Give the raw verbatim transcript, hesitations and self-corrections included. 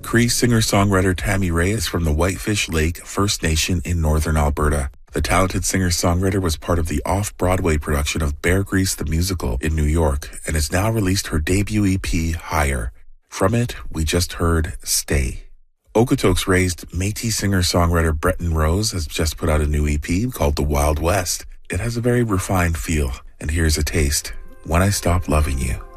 Cree singer-songwriter Tammy Ray is from the Whitefish Lake First Nation in northern Alberta. The talented singer-songwriter was part of the off-Broadway production of Bear Grease the Musical in New York and has now released her debut E P, Higher. From it, we just heard Stay. Okotoks raised Métis singer-songwriter Breton Rose has just put out a new E P called The Wild West. It has a very refined feel, and here's a taste, When I Stop Loving You.